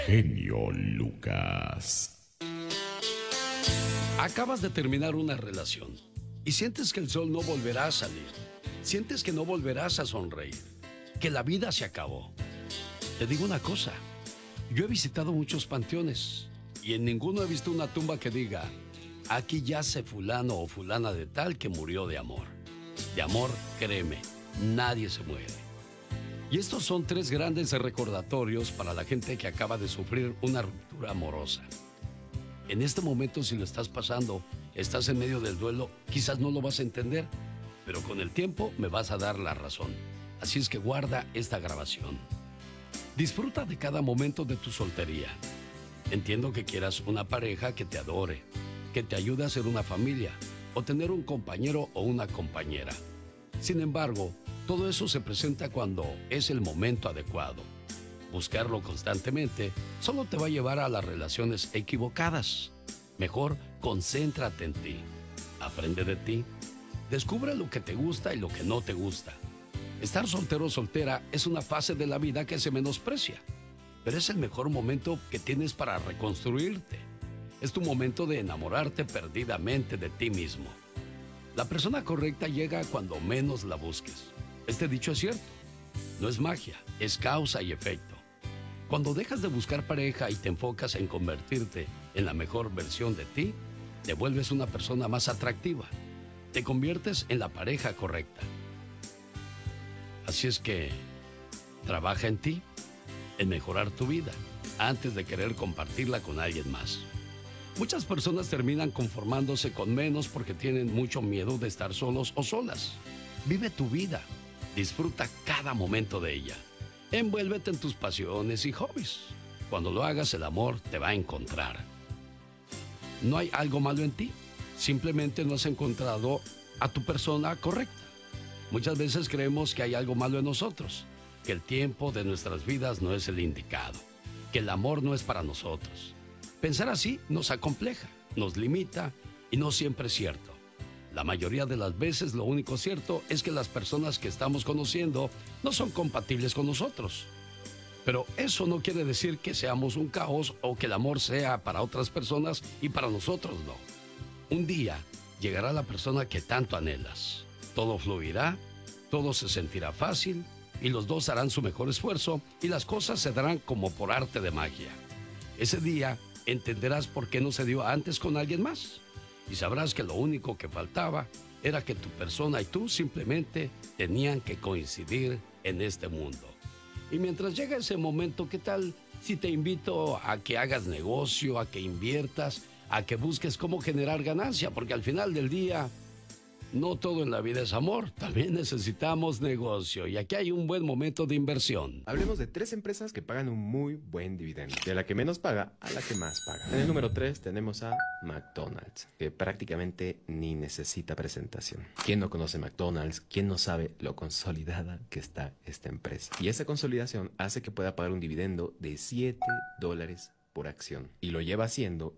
Genio Lucas. Acabas de terminar una relación y sientes que el sol no volverá a salir. Sientes que no volverás a sonreír, que la vida se acabó. Te digo una cosa, yo he visitado muchos panteones y en ninguno he visto una tumba que diga: aquí yace fulano o fulana de tal que murió de amor. De amor, créeme, nadie se muere. Y estos son tres grandes recordatorios para la gente que acaba de sufrir una ruptura amorosa. En este momento, si lo estás pasando, estás en medio del duelo, quizás no lo vas a entender, pero con el tiempo me vas a dar la razón. Así es que guarda esta grabación. Disfruta de cada momento de tu soltería. Entiendo que quieras una pareja que te adore, que te ayude a ser una familia o tener un compañero o una compañera. Sin embargo, todo eso se presenta cuando es el momento adecuado. Buscarlo constantemente solo te va a llevar a las relaciones equivocadas. Mejor concéntrate en ti. Aprende de ti. Descubre lo que te gusta y lo que no te gusta. Estar soltero o soltera es una fase de la vida que se menosprecia, pero es el mejor momento que tienes para reconstruirte. Es tu momento de enamorarte perdidamente de ti mismo. La persona correcta llega cuando menos la busques. Este dicho es cierto. No es magia, es causa y efecto. Cuando dejas de buscar pareja y te enfocas en convertirte en la mejor versión de ti, te vuelves una persona más atractiva. Te conviertes en la pareja correcta. Así es que trabaja en ti, en mejorar tu vida, antes de querer compartirla con alguien más. Muchas personas terminan conformándose con menos porque tienen mucho miedo de estar solos o solas. Vive tu vida, disfruta cada momento de ella. Envuélvete en tus pasiones y hobbies. Cuando lo hagas, el amor te va a encontrar. No hay algo malo en ti, simplemente no has encontrado a tu persona correcta. Muchas veces creemos que hay algo malo en nosotros, que el tiempo de nuestras vidas no es el indicado, que el amor no es para nosotros. Pensar así nos acompleja, nos limita y no siempre es cierto. La mayoría de las veces lo único cierto es que las personas que estamos conociendo no son compatibles con nosotros. Pero eso no quiere decir que seamos un caos o que el amor sea para otras personas y para nosotros no. Un día llegará la persona que tanto anhelas. Todo fluirá, todo se sentirá fácil y los dos harán su mejor esfuerzo y las cosas se darán como por arte de magia. Ese día entenderás por qué no se dio antes con alguien más y sabrás que lo único que faltaba era que tu persona y tú simplemente tenían que coincidir en este mundo. Y mientras llega ese momento, ¿qué tal si te invito a que hagas negocio, a que inviertas, a que busques cómo generar ganancia? Porque al final del día, no todo en la vida es amor, también necesitamos negocio y aquí hay un buen momento de inversión. Hablemos de tres empresas que pagan un muy buen dividendo, de la que menos paga a la que más paga. En el número 3 tenemos a McDonald's, que prácticamente ni necesita presentación. ¿Quién no conoce McDonald's? ¿Quién no sabe lo consolidada que está esta empresa? Y esa consolidación hace que pueda pagar un dividendo de $7 por acción. Y lo lleva haciendo